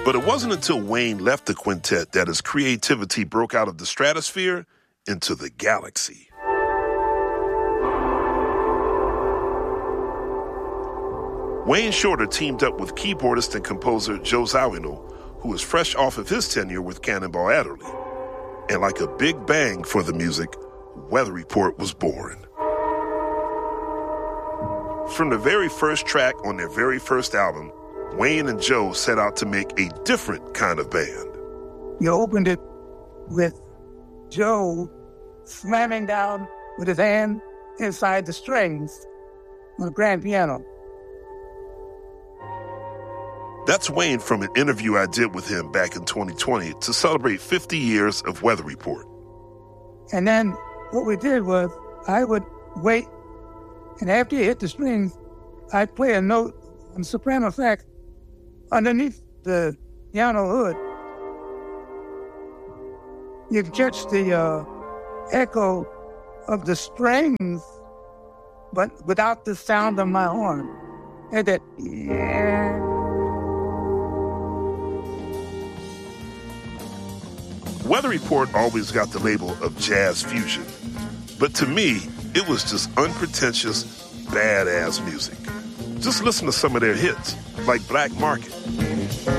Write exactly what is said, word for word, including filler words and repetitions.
But it wasn't until Wayne left the quintet that his creativity broke out of the stratosphere into the galaxy. Wayne Shorter teamed up with keyboardist and composer Joe Zawinul, who was fresh off of his tenure with Cannonball Adderley. And like a big bang for the music, Weather Report was born. From the very first track on their very first album, Wayne and Joe set out to make a different kind of band. You opened it with Joe slamming down with his hand inside the strings on the grand piano. That's Wayne from an interview I did with him back in twenty twenty to celebrate fifty years of Weather Report. And then what we did was I would wait, and after you hit the strings, I'd play a note on soprano sax underneath the piano hood. You'd catch the uh, echo of the strings, but without the sound of my horn. And that, yeah. Weather Report always got the label of jazz fusion. But to me, it was just unpretentious, badass music. Just listen to some of their hits, like Black Market.